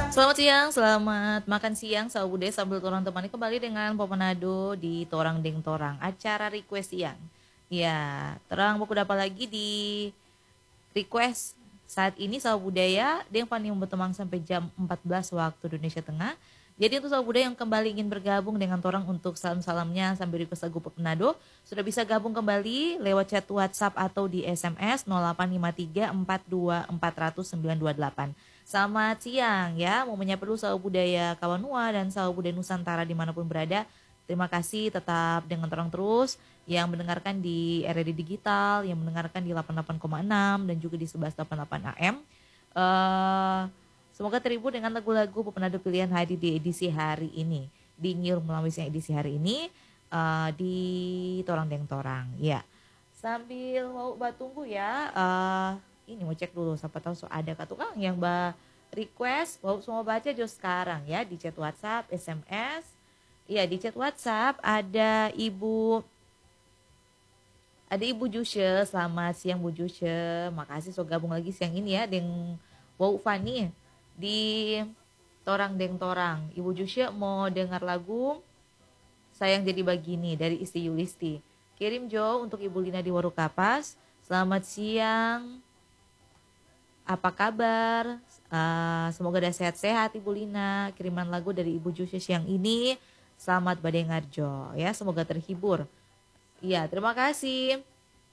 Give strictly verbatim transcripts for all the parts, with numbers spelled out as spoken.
Selamat siang, selamat makan siang Saubude sambil torang temani kembali dengan Pemanado di Torang Deng Torang, acara request siang. Ya, terang buku dapat lagi di request saat ini Sahabat Budaya Deng Fani bertemang sampai jam empat belas waktu Indonesia Tengah. Jadi untuk Sahabat Budaya yang kembali ingin bergabung dengan torang untuk salam-salamnya sambil request lagu Pemanado, sudah bisa gabung kembali lewat chat WhatsApp atau di S M S nol delapan lima tiga empat dua empat nol nol sembilan dua delapan. Selamat siang ya, mau menyapa dulu Sahabat Budaya Kawanua dan Sahabat Budaya Nusantara dimanapun berada. Terima kasih tetap dengan orang terus yang mendengarkan di R R D Digital, yang mendengarkan di delapan puluh delapan koma enam dan juga di sebelas delapan puluh delapan A M. Uh, semoga terhibur dengan lagu-lagu Pemanado pilihan hadir di edisi hari ini. Di Nyur melalui edisi hari ini uh, di Torang Deng Torang. Ya, sambil mau batunggu ya. Uh, ini mau cek dulu, siapa tahu so ada kak tukang yang ba request. Mau semua baca jo sekarang ya di chat WhatsApp, S M S. Iya, di chat WhatsApp ada Ibu ada Ibu Jushe. Selamat siang Bu Jushe. Makasih so gabung lagi siang ini ya dengan Wow Fani di Torang Deng Torang. Ibu Jushe mau dengar lagu Sayang Jadi Begini dari Isti Yulisti. Kirim Jo untuk Ibu Lina di Waru Kapas. Selamat siang. Apa kabar? Uh, semoga dah sehat-sehat Ibu Lina. Kiriman lagu dari Ibu Jushe siang ini. Selamat Badai Ngarjo ya, semoga terhibur. Iya, terima kasih.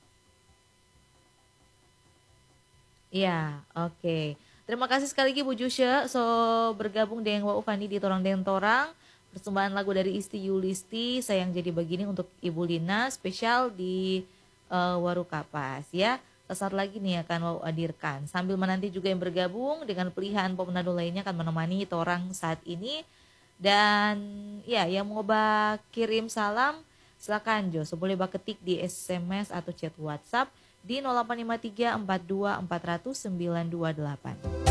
Iya, oke. Okay. Terima kasih sekali lagi Bu Jushe so bergabung dengan Wau Fani di Torang Deng Torang. Persembahan lagu dari Isti Yulisti, Sayang Jadi Begini untuk Ibu Lina spesial di uh, Waru Kapas ya. Sesaat lagi nih akan Wau hadirkan. Sambil menanti juga yang bergabung dengan pilihan pemandu lainnya akan menemani Torang saat ini. Dan ya yang mau ba kirim salam silakan Jo, so boleh ba ketik di S M S atau chat WhatsApp di nol delapan lima tiga empat dua empat nol nol sembilan dua delapan.